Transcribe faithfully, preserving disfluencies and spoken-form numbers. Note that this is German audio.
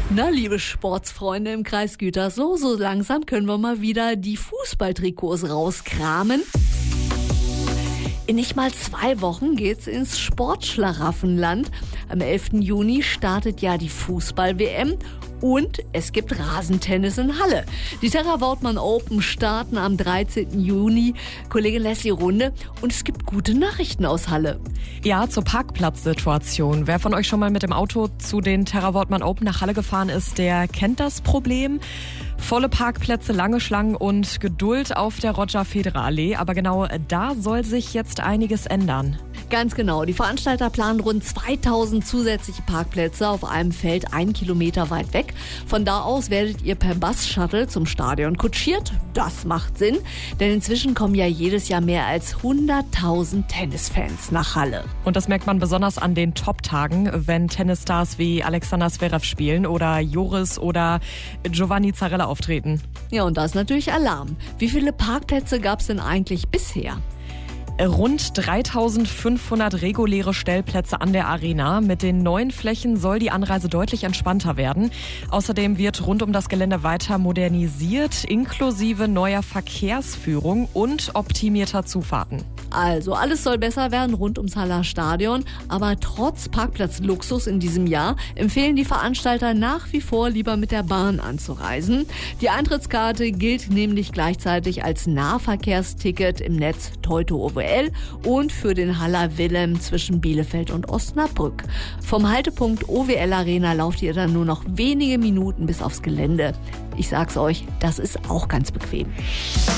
Na, liebe Sportsfreunde im Kreis Gütersloh, so langsam können wir mal wieder die Fußballtrikots rauskramen. In nicht mal zwei Wochen geht's ins Sportschlaraffenland. Am elften Juni startet ja die Fußball-W M und es gibt Rasentennis in Halle. Die Terra Wortmann Open starten am dreizehnten Juni. Kollegin Leslie Runde, und es gibt gute Nachrichten aus Halle. Ja, zur Parkplatzsituation. Wer von euch schon mal mit dem Auto zu den Terra Wortmann Open nach Halle gefahren ist, der kennt das Problem. Volle Parkplätze, lange Schlangen und Geduld auf der Roger-Federer-Allee. Aber genau da soll sich jetzt einiges ändern. Ganz genau. Die Veranstalter planen rund zweitausend zusätzliche Parkplätze auf einem Feld ein Kilometer weit weg. Von da aus werdet ihr per Bus-Shuttle zum Stadion kutschiert. Das macht Sinn, denn inzwischen kommen ja jedes Jahr mehr als hunderttausend Tennisfans nach Halle. Und das merkt man besonders an den Top-Tagen, wenn Tennisstars wie Alexander Zverev spielen oder Joris oder Giovanni Zarella auftreten. Ja, und da ist natürlich Alarm. Wie viele Parkplätze gab es denn eigentlich bisher? Rund dreitausendfünfhundert reguläre Stellplätze an der Arena. Mit den neuen Flächen soll die Anreise deutlich entspannter werden. Außerdem wird rund um das Gelände weiter modernisiert, inklusive neuer Verkehrsführung und optimierter Zufahrten. Also alles soll besser werden rund ums Haller Stadion, aber trotz Parkplatzluxus in diesem Jahr empfehlen die Veranstalter nach wie vor lieber mit der Bahn anzureisen. Die Eintrittskarte gilt nämlich gleichzeitig als Nahverkehrsticket im Netz Teuto O W L und für den Haller Willem zwischen Bielefeld und Osnabrück. Vom Haltepunkt O W L Arena lauft ihr dann nur noch wenige Minuten bis aufs Gelände. Ich sag's euch, das ist auch ganz bequem.